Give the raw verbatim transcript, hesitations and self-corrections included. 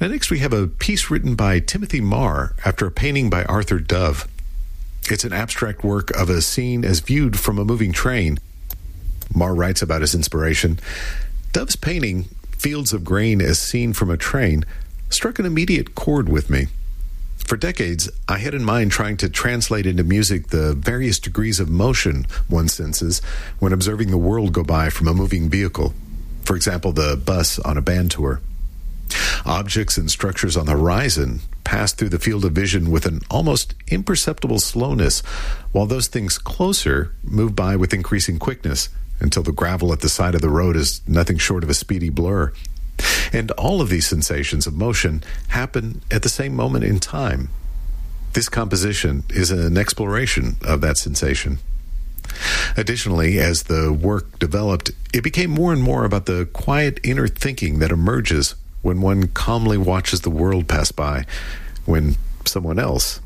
Now, next we have a piece written by Timothy Marr after a painting by Arthur Dove. It's an abstract work of a scene as viewed from a moving train. Marr writes about his inspiration. Dove's painting, Fields of Grain as Seen from a Train, struck an immediate chord with me. For decades, I had in mind trying to translate into music the various degrees of motion one senses when observing the world go by from a moving vehicle. For example, the bus on a band tour. Objects and structures on the horizon pass through the field of vision with an almost imperceptible slowness, while those things closer move by with increasing quickness until the gravel at the side of the road is nothing short of a speedy blur. And all of these sensations of motion happen at the same moment in time. This composition is an exploration of that sensation. Additionally, as the work developed, it became more and more about the quiet inner thinking that emerges when one calmly watches the world pass by, when someone else